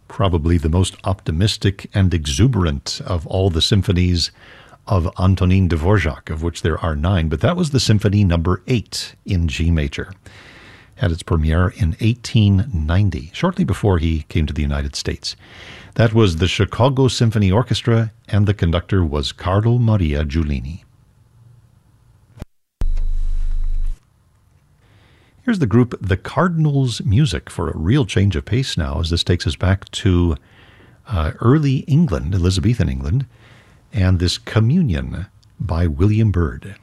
probably the most optimistic and exuberant of all the symphonies of Antonin Dvorak, of which there are 9, but that was the Symphony Number 8 in G major. Had its premiere in 1890, shortly before he came to the United States. That was the Chicago Symphony Orchestra, and the conductor was Carlo Maria Giulini. Here's the group The Cardinals Music for a real change of pace now, as this takes us back to early England, Elizabethan England, and this Communion by William Byrd.